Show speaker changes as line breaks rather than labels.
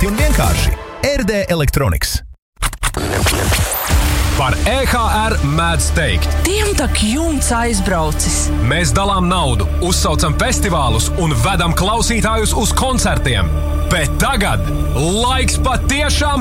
lēti un vienkārši. RD Electronics.
Par EHR mēdz teikt.
Tiem tak jumts aizbraucis.
Mēs dalām naudu, uzsaucam festivālus un vedam klausītājus uz koncertiem. Bet tagad laiks patiešām